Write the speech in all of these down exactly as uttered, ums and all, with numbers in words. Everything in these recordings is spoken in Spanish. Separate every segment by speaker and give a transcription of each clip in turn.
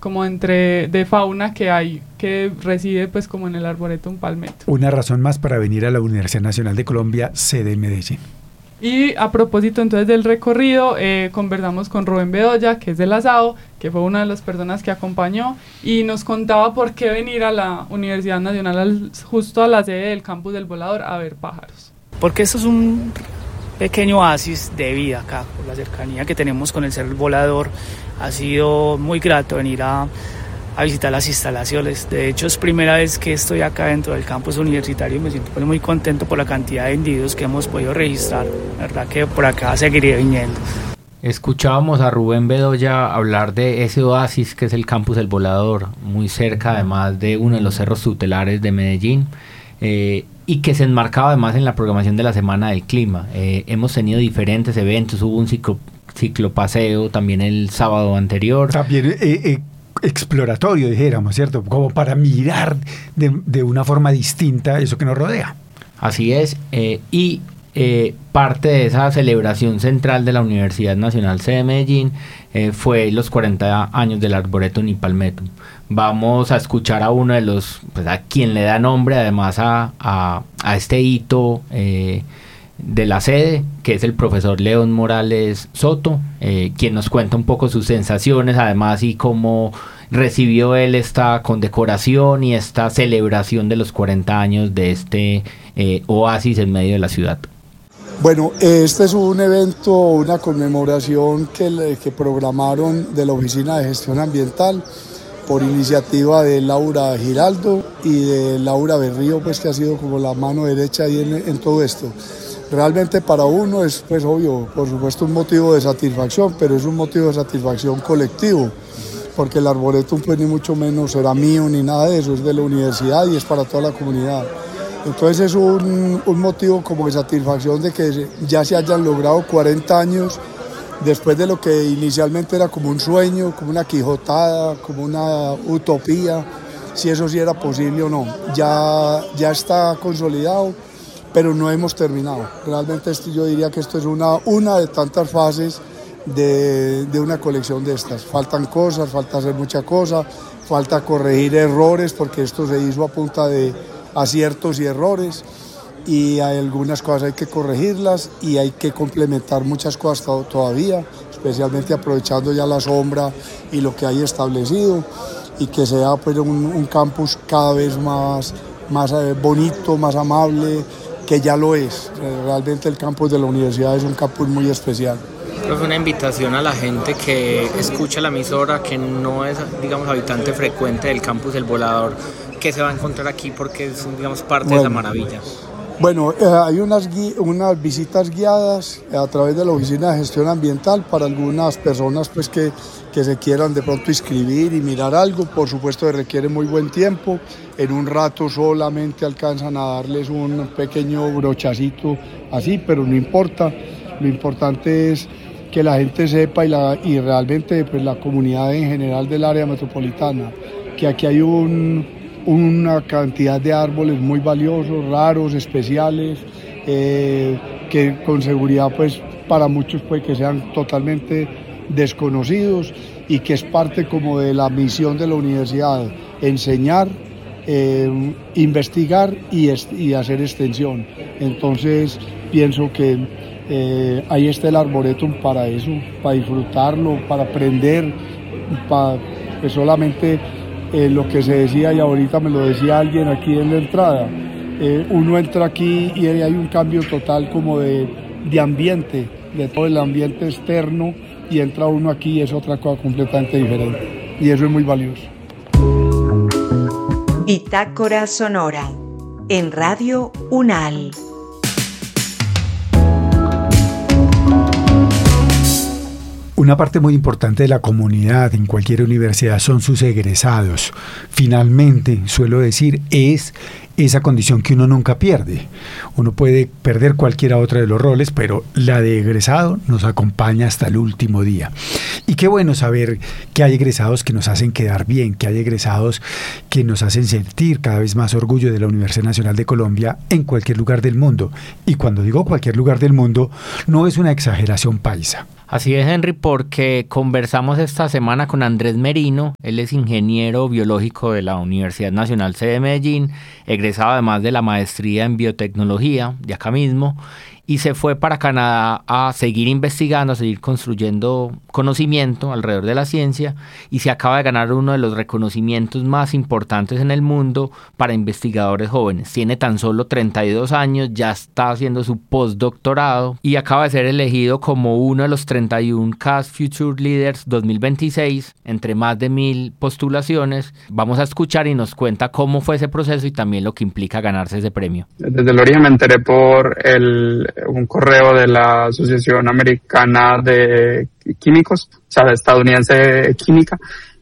Speaker 1: como entre de fauna que hay, que reside pues como en el Arboretum Palmetto.
Speaker 2: Una razón más para venir a la Universidad Nacional de Colombia, sede en Medellín.
Speaker 1: Y a propósito entonces del recorrido, eh, conversamos con Rubén Bedoya, que es del Asado, que fue una de las personas que acompañó, y nos contaba por qué venir a la Universidad Nacional, al, justo a la sede del campus del Volador, a ver pájaros.
Speaker 3: Porque esto es un pequeño oasis de vida acá, por la cercanía que tenemos con el Cerro Volador. Ha sido muy grato venir a, a visitar las instalaciones. De hecho, es primera vez que estoy acá dentro del campus universitario y me siento muy contento por la cantidad de individuos que hemos podido registrar. La verdad que por acá seguiré viniendo.
Speaker 4: Escuchábamos a Rubén Bedoya hablar de ese oasis que es el campus del Volador, muy cerca además de uno de los cerros tutelares de Medellín, eh, y que se enmarcaba además en la programación de la Semana del Clima. Eh, hemos tenido diferentes eventos, hubo un ciclo, ciclopaseo también el sábado anterior.
Speaker 2: También eh, eh, exploratorio, dijéramos, ¿cierto? Como para mirar de, de una forma distinta eso que nos rodea.
Speaker 4: Así es, eh, y eh, parte de esa celebración central de la Universidad Nacional C de Medellín eh, fue los cuarenta años del Arboretum y Palmettum. Vamos a escuchar a uno de los, pues a quien le da nombre además a, a, a este hito eh, de la sede, que es el profesor León Morales Soto, eh, quien nos cuenta un poco sus sensaciones, además y cómo recibió él esta condecoración y esta celebración de los cuarenta años de este eh, oasis en medio de la ciudad.
Speaker 5: Bueno, este es un evento, una conmemoración que, que programaron de la Oficina de Gestión Ambiental por iniciativa de Laura Giraldo y de Laura Berrío, pues que ha sido como la mano derecha ahí en, en todo esto. Realmente para uno es, pues obvio, por supuesto un motivo de satisfacción, pero es un motivo de satisfacción colectivo, porque el Arboretum pues ni mucho menos será mío ni nada de eso, es de la universidad y es para toda la comunidad. Entonces es un, un motivo como de satisfacción de que ya se hayan logrado cuarenta años después de lo que inicialmente era como un sueño, como una quijotada, como una utopía, si eso sí era posible o no. Ya, ya está consolidado, pero no hemos terminado. Realmente esto, yo diría que esto es una, una de tantas fases de, de una colección de estas. Faltan cosas, falta hacer mucha cosa, falta corregir errores, porque esto se hizo a punta de aciertos y errores, y hay algunas cosas hay que corregirlas y hay que complementar muchas cosas to- todavía, especialmente aprovechando ya la sombra y lo que hay establecido, y que sea pues un, un campus cada vez más, más eh, bonito, más amable, que ya lo es. Realmente el campus de la universidad es un campus muy especial.
Speaker 6: Es una invitación a la gente que escucha la emisora, que no es, digamos, habitante frecuente del campus del Volador, que se va a encontrar aquí porque es, digamos, parte bueno, de esa maravilla.
Speaker 5: Bueno, eh, hay unas, gui- unas visitas guiadas a través de la Oficina de Gestión Ambiental para algunas personas pues, que, que se quieran de pronto inscribir y mirar algo. Por supuesto que requiere muy buen tiempo. En un rato solamente alcanzan a darles un pequeño brochacito así, pero no importa. Lo importante es que la gente sepa y, la, y realmente pues, la comunidad en general del área metropolitana, que aquí hay un... una cantidad de árboles muy valiosos, raros, especiales, eh, que con seguridad pues para muchos puede que sean totalmente desconocidos y que es parte como de la misión de la universidad, enseñar, eh, investigar y, est- y hacer extensión. Entonces pienso que eh, ahí está el Arboretum para eso, para disfrutarlo, para aprender, para pues, solamente... Eh, lo que se decía, y ahorita me lo decía alguien aquí en la entrada, eh, uno entra aquí y hay un cambio total como de, de ambiente, de todo el ambiente externo, y entra uno aquí y es otra cosa completamente diferente, y eso es muy valioso.
Speaker 7: Bitácora Sonora en Radio UNAL.
Speaker 2: Una parte muy importante de la comunidad en cualquier universidad son sus egresados. Finalmente, suelo decir, es esa condición que uno nunca pierde. Uno puede perder cualquiera otra de los roles, pero la de egresado nos acompaña hasta el último día. Y qué bueno saber que hay egresados que nos hacen quedar bien, que hay egresados que nos hacen sentir cada vez más orgullo de la Universidad Nacional de Colombia en cualquier lugar del mundo. Y cuando digo cualquier lugar del mundo, no es una exageración paisa.
Speaker 4: Así es, Henry, porque conversamos esta semana con Andrés Merino. Él es ingeniero biológico de la Universidad Nacional C de Medellín, egresado además de la maestría en biotecnología de acá mismo, y se fue para Canadá a seguir investigando, a seguir construyendo conocimiento alrededor de la ciencia, y se acaba de ganar uno de los reconocimientos más importantes en el mundo para investigadores jóvenes. Tiene tan solo treinta y dos años, ya está haciendo su postdoctorado y acaba de ser elegido como uno de los treinta y uno C A S Future Leaders dos mil veintiséis, entre más de mil postulaciones. Vamos a escuchar y nos cuenta cómo fue ese proceso y también lo que implica ganarse ese premio.
Speaker 8: Desde el origen me enteré por el un correo de la Asociación Americana de Químicos, o sea, estadounidense de química,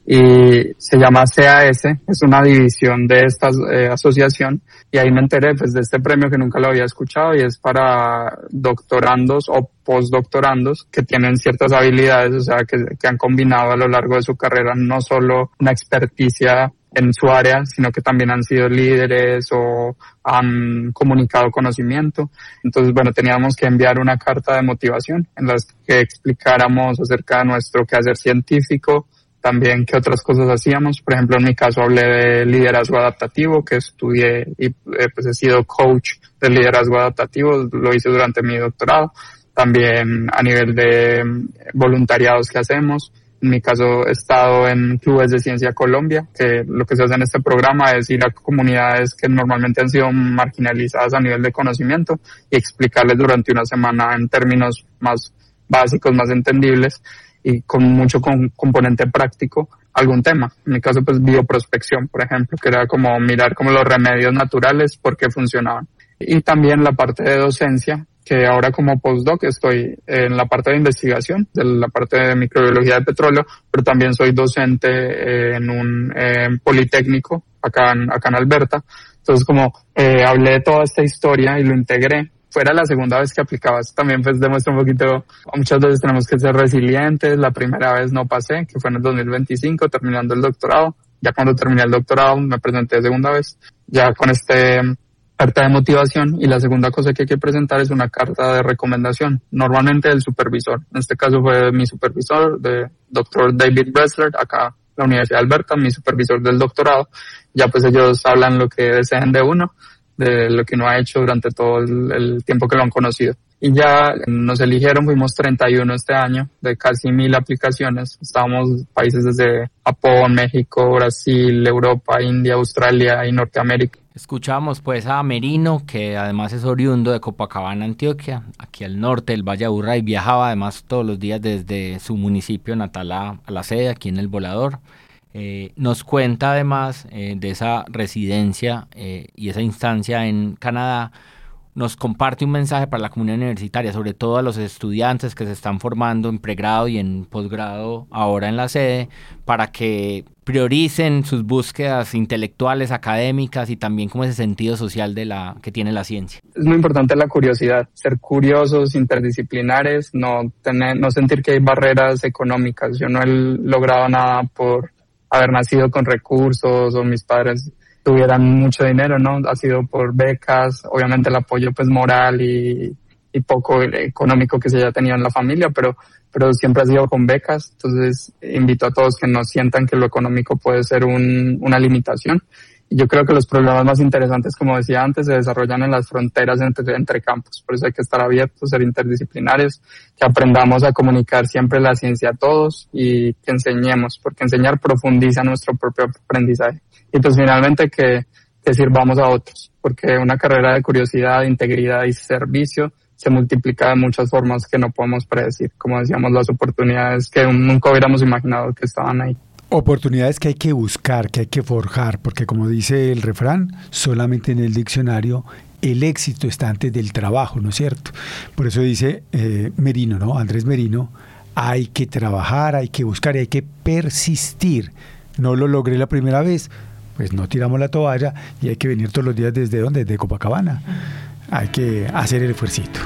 Speaker 8: y se llama C A S, es una división de esta eh, asociación, y ahí me enteré pues de este premio que nunca lo había escuchado, y es para doctorandos o postdoctorandos que tienen ciertas habilidades, o sea, que, que han combinado a lo largo de su carrera no solo una experticia en su área, sino que también han sido líderes o han comunicado conocimiento. Entonces, bueno, teníamos que enviar una carta de motivación en la que explicáramos acerca de nuestro quehacer científico, también qué otras cosas hacíamos. Por ejemplo, en mi caso hablé de liderazgo adaptativo, que estudié y eh, pues he sido coach de liderazgo adaptativo, lo hice durante mi doctorado. También a nivel de voluntariados que hacemos. En mi caso he estado en clubes de ciencia Colombia, que lo que se hace en este programa es ir a comunidades que normalmente han sido marginalizadas a nivel de conocimiento y explicarles durante una semana en términos más básicos, más entendibles y con mucho con, componente práctico algún tema. En mi caso pues bioprospección, por ejemplo, que era como mirar como los remedios naturales, por qué funcionaban. Y también la parte de docencia, que ahora como postdoc estoy en la parte de investigación, de la parte de microbiología de petróleo, pero también soy docente en un eh, politécnico acá en, acá en Alberta. Entonces como eh, hablé de toda esta historia y lo integré, fuera la segunda vez que aplicaba. Esto también pues demuestra un poquito, muchas veces tenemos que ser resilientes. La primera vez no pasé, que fue en el dos mil veinticinco, terminando el doctorado. Ya cuando terminé el doctorado me presenté segunda vez, ya con este carta de motivación, y la segunda cosa que hay que presentar es una carta de recomendación, normalmente del supervisor. En este caso fue mi supervisor, de doctor David Bressler, acá en la Universidad de Alberta, mi supervisor del doctorado. Ya pues ellos hablan lo que deseen de uno, de lo que uno ha hecho durante todo el, el tiempo que lo han conocido. Y ya nos eligieron, fuimos treinta y uno este año, de casi mil aplicaciones. Estábamos países desde Japón, México, Brasil, Europa, India, Australia y Norteamérica.
Speaker 4: Escuchamos pues a Merino, que además es oriundo de Copacabana, Antioquia, aquí al norte del Valle de Aburrá, y viajaba además todos los días desde su municipio natal a, a la sede, aquí en El Volador. Eh, nos cuenta además eh, de esa residencia eh, y esa instancia en Canadá. Nos comparte un mensaje para la comunidad universitaria, sobre todo a los estudiantes que se están formando en pregrado y en posgrado ahora en la sede, para que prioricen sus búsquedas intelectuales, académicas, y también como ese sentido social de la que tiene la ciencia.
Speaker 8: Es muy importante la curiosidad, ser curiosos, interdisciplinares, no tener, no sentir que hay barreras económicas. Yo no he logrado nada por haber nacido con recursos o mis padres tuvieran mucho dinero, ¿no? Ha sido por becas, obviamente el apoyo pues moral y, y poco económico que se haya tenido en la familia, pero, pero siempre ha sido con becas. Entonces invito a todos que no sientan que lo económico puede ser un, una limitación. Y yo creo que los problemas más interesantes, como decía antes, se desarrollan en las fronteras entre, entre campos. Por eso hay que estar abiertos, ser interdisciplinarios, que aprendamos a comunicar siempre la ciencia a todos y que enseñemos, porque enseñar profundiza nuestro propio aprendizaje. Y pues finalmente que, que sirvamos a otros, porque una carrera de curiosidad, integridad y servicio se multiplica de muchas formas que no podemos predecir. Como decíamos, las oportunidades que nunca hubiéramos imaginado que estaban ahí.
Speaker 2: Oportunidades que hay que buscar, que hay que forjar, porque como dice el refrán, solamente en el diccionario el éxito está antes del trabajo, ¿no es cierto? Por eso dice eh, Merino, ¿no? Andrés Merino, hay que trabajar, hay que buscar y hay que persistir. No lo logré la primera vez, pues no tiramos la toalla y hay que venir todos los días desde ¿dónde? Desde Copacabana. Hay que hacer el esfuercito.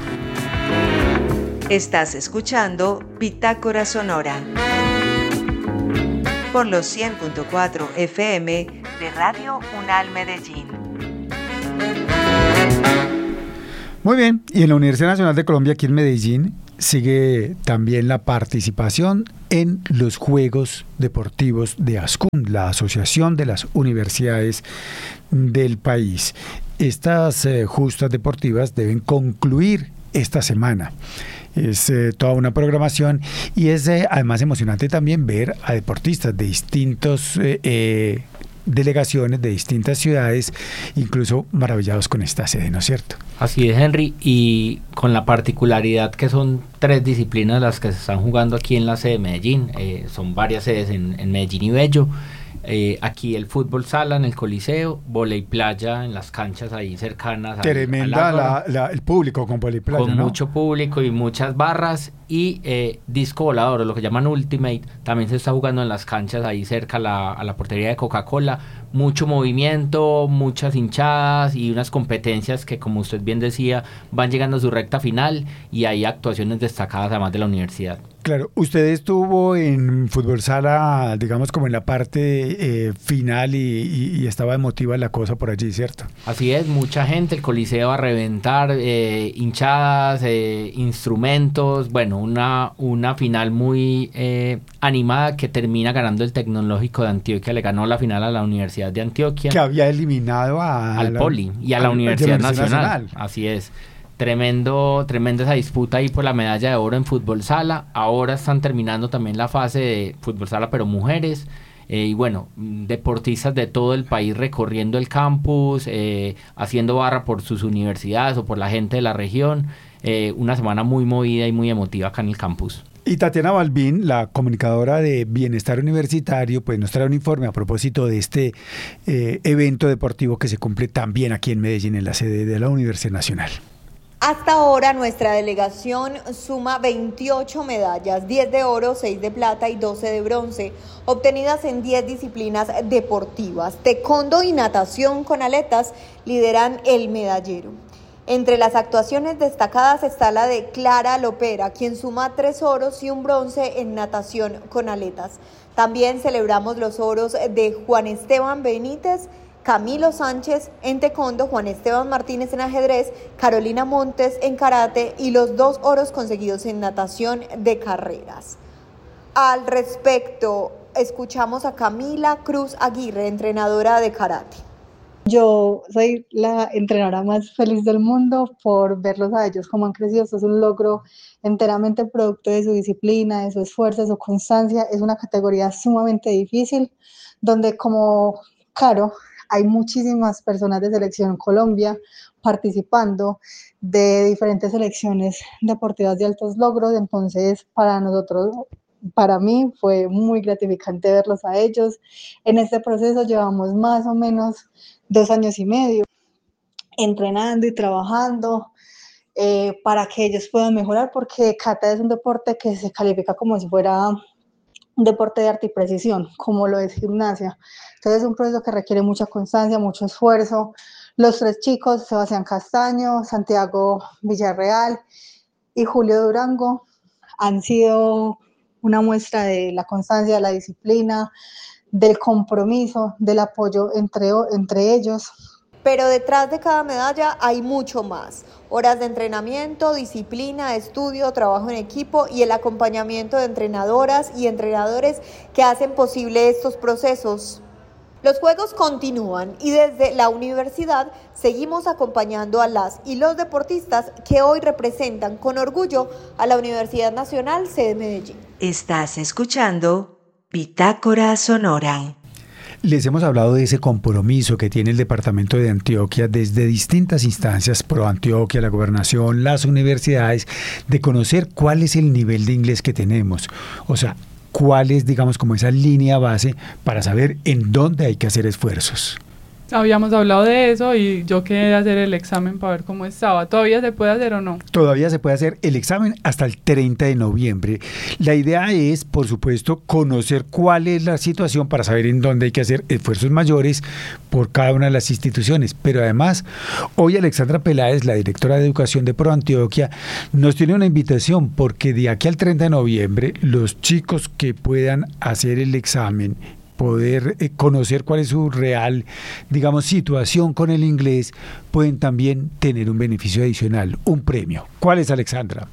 Speaker 7: Estás escuchando Bitácora Sonora por los cien punto cuatro F M de Radio UNAL Medellín.
Speaker 2: Muy bien, y en la Universidad Nacional de Colombia, aquí en Medellín, sigue también la participación en los Juegos Deportivos de ASCUN, la Asociación de las Universidades del país. Estas eh, justas deportivas deben concluir esta semana. Es eh, toda una programación y es eh, además emocionante también ver a deportistas de distintos eh, eh, delegaciones de distintas ciudades, incluso maravillados con esta sede, ¿no es cierto?
Speaker 4: Así es, Henry, y con la particularidad que son tres disciplinas las que se están jugando aquí en la sede de Medellín. Eh, son varias sedes en, en Medellín y Bello. Eh, aquí el fútbol sala en el Coliseo, vóley playa en las canchas ahí cercanas.
Speaker 2: Tremenda
Speaker 4: al,
Speaker 2: la, la, el público con vóley playa,
Speaker 4: con
Speaker 2: ¿no?
Speaker 4: mucho público y muchas barras, y eh, disco volador, o lo que llaman Ultimate, también se está jugando en las canchas ahí cerca a la, a la portería de Coca-Cola. Mucho movimiento, muchas hinchadas y unas competencias que, como usted bien decía, van llegando a su recta final, y hay actuaciones destacadas además de la universidad.
Speaker 2: Claro, usted estuvo en fútbol sala, digamos, como en la parte eh, final y, y, y estaba emotiva la cosa por allí, ¿cierto?
Speaker 4: Así es, mucha gente, el Coliseo a reventar, eh, hinchadas, eh, instrumentos, bueno, una, una final muy eh, animada que termina ganando el Tecnológico de Antioquia, le ganó la final a la Universidad de Antioquia.
Speaker 2: Que había eliminado a
Speaker 4: al
Speaker 2: la,
Speaker 4: Poli y a, a la Universidad, Universidad Nacional. Nacional. Así es. Tremendo, tremenda esa disputa ahí por la medalla de oro en fútbol sala. Ahora están terminando también la fase de fútbol sala, pero mujeres. Eh, y bueno, deportistas de todo el país recorriendo el campus, eh, haciendo barra por sus universidades o por la gente de la región. Eh, una semana muy movida y muy emotiva acá en el campus.
Speaker 2: Y Tatiana Balbín, la comunicadora de Bienestar Universitario, pues nos trae un informe a propósito de este eh, evento deportivo que se cumple también aquí en Medellín, en la sede de la Universidad Nacional.
Speaker 9: Hasta ahora nuestra delegación suma veintiocho medallas, diez de oro, seis de plata y doce de bronce, obtenidas en diez disciplinas deportivas. Taekwondo y natación con aletas lideran el medallero. Entre las actuaciones destacadas está la de Clara Lopera, quien suma tres oros y un bronce en natación con aletas. También celebramos los oros de Juan Esteban Benítez, Camilo Sánchez en taekwondo, Juan Esteban Martínez en ajedrez, Carolina Montes en karate y los dos oros conseguidos en natación de carreras. Al respecto, escuchamos a Camila Cruz Aguirre, entrenadora de karate.
Speaker 10: Yo soy la entrenadora más feliz del mundo por verlos a ellos cómo han crecido. Esto es un logro enteramente producto de su disciplina, de su esfuerzo, de su constancia. Es una categoría sumamente difícil, donde como Caro, hay muchísimas personas de Selección Colombia participando de diferentes selecciones deportivas de altos logros. Entonces, para nosotros, para mí, fue muy gratificante verlos a ellos. En este proceso llevamos más o menos dos años y medio entrenando y trabajando eh, para que ellos puedan mejorar, porque kata es un deporte que se califica como si fuera un deporte de arte y precisión, como lo es gimnasia. Entonces es un proceso que requiere mucha constancia, mucho esfuerzo. Los tres chicos, Sebastián Castaño, Santiago Villarreal y Julio Durango, han sido una muestra de la constancia, de la disciplina, del compromiso, del apoyo entre, entre ellos.
Speaker 9: Pero detrás de cada medalla hay mucho más. Horas de entrenamiento, disciplina, estudio, trabajo en equipo y el acompañamiento de entrenadoras y entrenadores que hacen posible estos procesos. Los juegos continúan y desde la universidad seguimos acompañando a las y los deportistas que hoy representan con orgullo a la Universidad Nacional sede Medellín.
Speaker 7: Estás escuchando Bitácora Sonora.
Speaker 2: Les hemos hablado de ese compromiso que tiene el departamento de Antioquia desde distintas instancias, Pro Antioquia, la gobernación, las universidades, de conocer cuál es el nivel de inglés que tenemos. O sea, cuál es, digamos, como esa línea base para saber en dónde hay que hacer esfuerzos.
Speaker 1: Habíamos hablado de eso y yo quería hacer el examen para ver cómo estaba. ¿Todavía se puede hacer o no?
Speaker 2: Todavía se puede hacer el examen hasta el treinta de noviembre. La idea es, por supuesto, conocer cuál es la situación para saber en dónde hay que hacer esfuerzos mayores por cada una de las instituciones. Pero además, hoy Alexandra Peláez, la directora de Educación de Pro Antioquia, nos tiene una invitación porque de aquí al treinta de noviembre, los chicos que puedan hacer el examen, poder eh, conocer cuál es su real, digamos, situación con el inglés, pueden también tener un beneficio adicional, un premio. ¿Cuál es, Alexandra?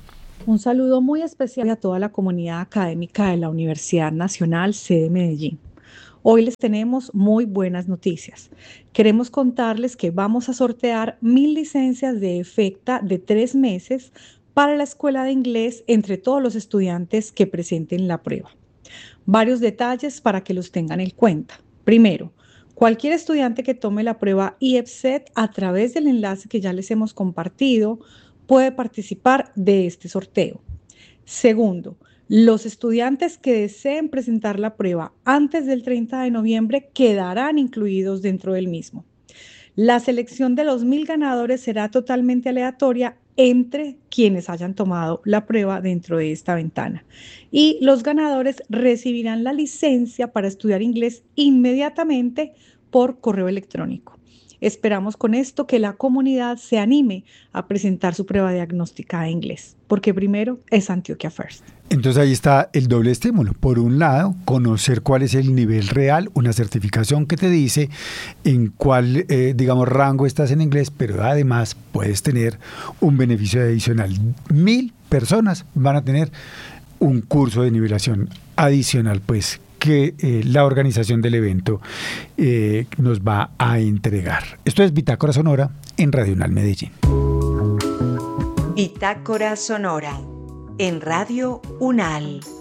Speaker 11: Un saludo muy especial a toda la comunidad académica de la Universidad Nacional Sede Medellín. Hoy les tenemos muy buenas noticias. Queremos contarles que vamos a sortear mil licencias de EFECTA de tres meses para la Escuela de Inglés entre todos los estudiantes que presenten la prueba. Varios detalles para que los tengan en cuenta. Primero, cualquier estudiante que tome la prueba I E P S E T a través del enlace que ya les hemos compartido puede participar de este sorteo. Segundo, los estudiantes que deseen presentar la prueba antes del treinta de noviembre quedarán incluidos dentro del mismo. La selección de los mil ganadores será totalmente aleatoria entre quienes hayan tomado la prueba dentro de esta ventana. Y los ganadores recibirán la licencia para estudiar inglés inmediatamente por correo electrónico. Esperamos con esto que la comunidad se anime a presentar su prueba diagnóstica de inglés, porque primero es Antioquia First.
Speaker 2: Entonces ahí está el doble estímulo. Por un lado, conocer cuál es el nivel real, una certificación que te dice en cuál, eh, digamos, rango estás en inglés, pero además puedes tener un beneficio adicional. Mil personas van a tener un curso de nivelación adicional, pues, que eh, la organización del evento eh, nos va a entregar. Esto es Bitácora Sonora en Radio UNAL Medellín.
Speaker 7: Bitácora Sonora en Radio UNAL.